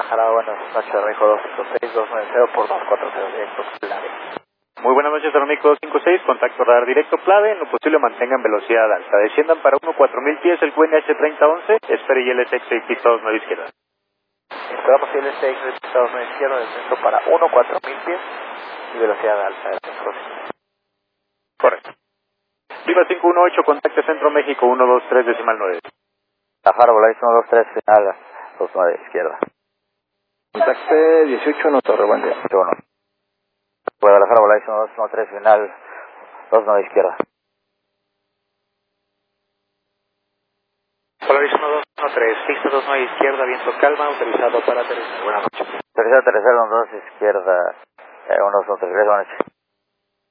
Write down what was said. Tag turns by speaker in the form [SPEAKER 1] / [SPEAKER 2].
[SPEAKER 1] Guadalajara, buenas noches, Amigo 256, 290 por 240 directo Plave.
[SPEAKER 2] Muy buenas noches, Amigo 256, contacto radar directo Plave, en lo posible mantengan velocidad alta. Desciendan para 1-4000 pies el QNH 3011, espere y LSX 6 9 izquierda.
[SPEAKER 1] Esperamos el LSX 6 9 izquierda, descenso para 1-4000 pies y velocidad alta.
[SPEAKER 2] Correcto. Viva 518, contacte Centro México 123 decimal 9.
[SPEAKER 1] Guadalajara, Volaris 123, final 29 izquierda.
[SPEAKER 3] Contacte 18, no Torre, buen día.
[SPEAKER 1] 1. Guadalajara, Volaris 123, final 29 izquierda.
[SPEAKER 2] Polaris 1213, pista 29 izquierda, viento calma, autorizado para aterrizar. Buenas noches.
[SPEAKER 1] Tercera, 12 izquierda, 123, buenas noches.